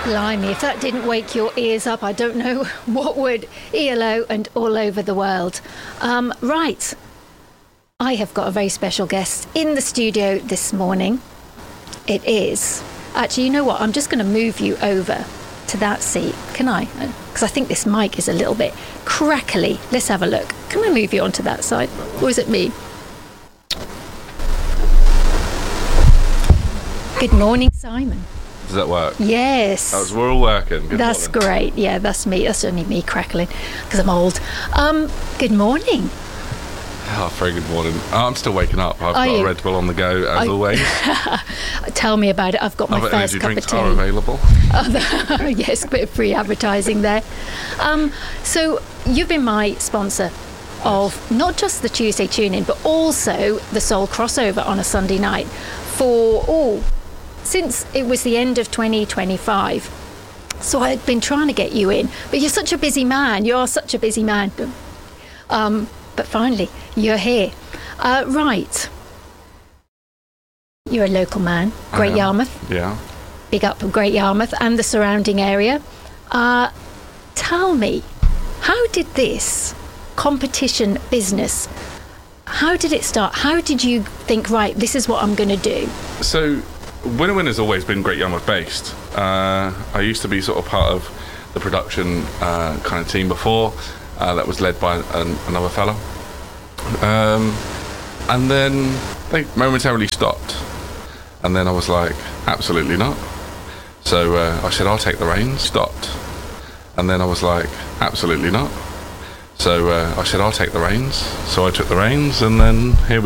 Blimey, if that didn't wake your ears up, I don't know what would. ELO and all over the world. Right. I have got a very special guest in the studio this morning. It is... Actually, you know what? I'm just going to move you over to that seat. Can I? Because I think this mic is a little bit crackly. Let's have a look. Can I move you onto that side? Or is it me? Good morning, Simon. Does that work? Yes. We're all working. That's great. Yeah, that's me. That's only me crackling because I'm old. Good morning. Oh, very good morning. I'm still waking up. I've got a Red Bull on the go, as always. Tell me about it. I've got my first cup of tea. Are available. Yes, a bit of free advertising there. So you've been my sponsor of not just the Tuesday Tune-In, but also the Soul Crossover on a Sunday night since it was the end of 2025. So I'd been trying to get you in, but you're such a busy man. You are such a busy man. But finally, you're here. Right. You're a local man, Great Yarmouth. Yeah. Big up Great Yarmouth and the surrounding area. Tell me, how did this competition business, how did it start? How did you think, right, this is what I'm going to do? So, Winner's always been Great Yarmouth based. I used to be sort of part of the production kind of team before. That was led by another fella. And then they momentarily stopped. And then I was like, absolutely not. So I said, I'll take the reins. Stopped. And then I was like, absolutely not. So I said, I'll take the reins. So I took the reins, and then here we